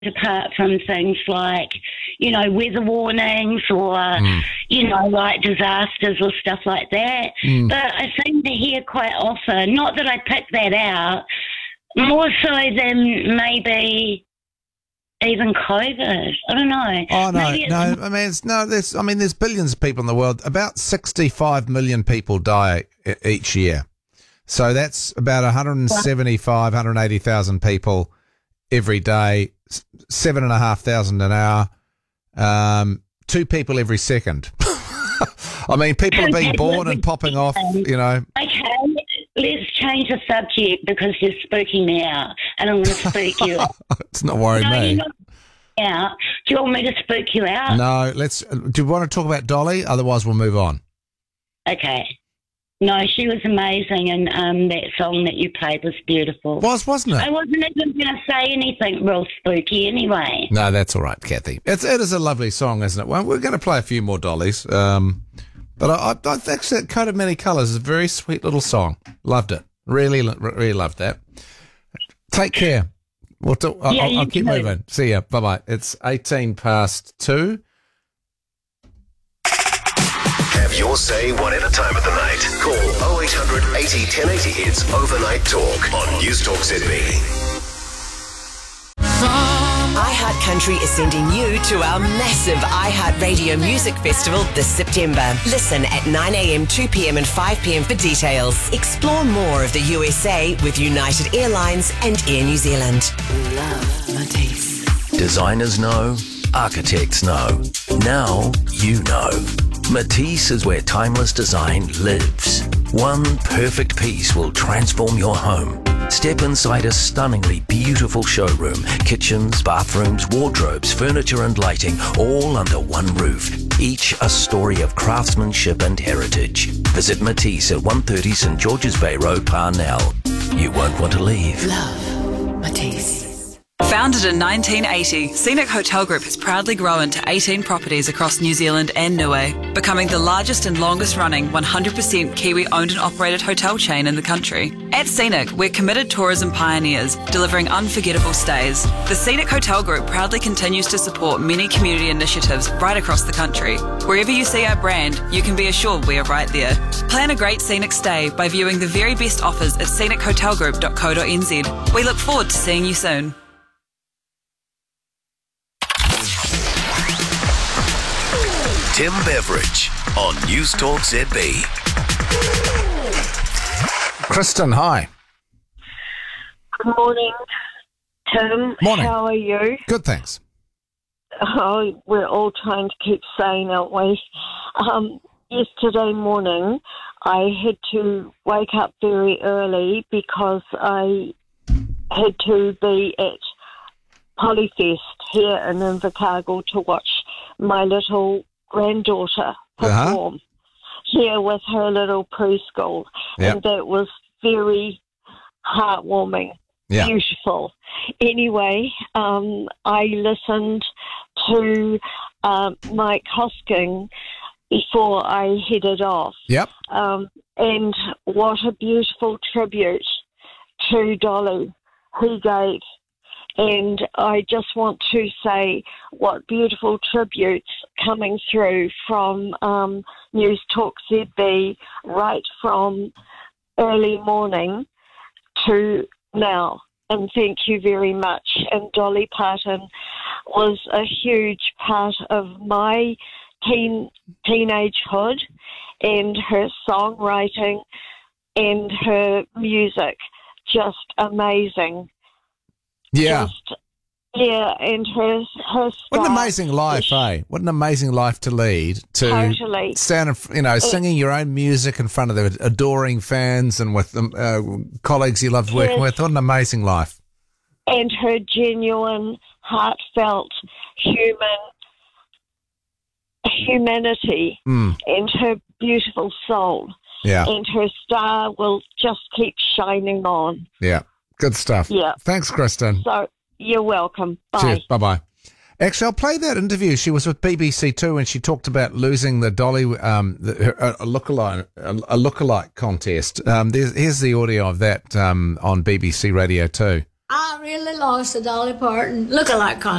apart from things like, weather warnings or, like disasters or stuff like that. But I seem to hear quite often, not that I pick that out, more so than maybe even COVID. I don't know. Oh, no. There's billions of people in the world. About 65 million people die each year. So that's about 175, 180,000 people every day, 7,500 an hour, 2 people every second. I mean, people are being born and popping off, Okay, let's change the subject because you're spooking me out and I'm going to spook you. It's not worrying me. You're not out. Do you want me to spook you out? No, do you want to talk about Dolly? Otherwise we'll move on. Okay. No, she was amazing, and that song that you played was beautiful. Wasn't it? I wasn't even going to say anything real spooky anyway. No, that's all right, Kathy. It is a lovely song, isn't it? Well, we're going to play a few more Dollies. But I actually, Coat of Many Colours is a very sweet little song. Loved it. Really, really loved that. Take care. I'll keep moving. See ya. Bye-bye. It's 18 past 2. Have your say whatever time of the night. Call 0800 80 1080. It's Overnight Talk on News Talk ZB. iHeart Country is sending you to our massive iHeart Radio Music Festival this September. Listen at 9 a.m, 2 p.m. and 5 p.m. for details. Explore more of the USA with United Airlines and Air New Zealand. Love Matisse. Designers know, architects know. Now you know. Matisse is where timeless design lives. One perfect piece will transform your home. Step inside a stunningly beautiful showroom. Kitchens, bathrooms, wardrobes, furniture and lighting, all under one roof. Each a story of craftsmanship and heritage. Visit Matisse at 130 St George's Bay Road, Parnell. You won't want to leave. Love Matisse. Founded in 1980, Scenic Hotel Group has proudly grown to 18 properties across New Zealand and Niue, becoming the largest and longest running 100% Kiwi owned and operated hotel chain in the country. At Scenic, we're committed tourism pioneers, delivering unforgettable stays. The Scenic Hotel Group proudly continues to support many community initiatives right across the country. Wherever you see our brand, you can be assured we are right there. Plan a great scenic stay by viewing the very best offers at scenichotelgroup.co.nz. We look forward to seeing you soon. Tim Beveridge on News Talk ZB. Kristen, hi. Good morning, Tim. Morning. How are you? Good, thanks. Oh, we're all trying to keep sane, aren't we? Yesterday morning, I had to wake up very early because I had to be at Polyfest here in Invercargill to watch my little granddaughter perform here with her little preschool. Yep. And that was very heartwarming, beautiful. Anyway, I listened to Mike Hosking before I headed off. Yep. And what a beautiful tribute to Dolly he gave. And I just want to say what beautiful tributes coming through from News Talk ZB right from early morning to now. And thank you very much. And Dolly Parton was a huge part of my teenagehood, and her songwriting and her music, just amazing. Yeah. And her style. What an amazing life, eh? What an amazing life to lead. To totally. stand, singing your own music in front of the adoring fans and with the colleagues you loved working with. What an amazing life. And her genuine, heartfelt, humanity and her beautiful soul. Yeah. And her star will just keep shining on. Yeah. Good stuff. Yeah. Thanks, Kristen. So you're welcome. Bye. Cheers. Bye-bye. Actually, I'll play that interview. She was with BBC Two, and she talked about losing the Dolly a lookalike contest. Here's the audio of that on BBC Radio 2. I really lost a Dolly Parton look-alike contest.